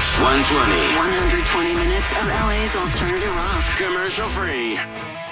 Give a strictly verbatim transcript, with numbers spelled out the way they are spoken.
one twenty. one hundred twenty minutes of L A's alternative rock. Commercial free.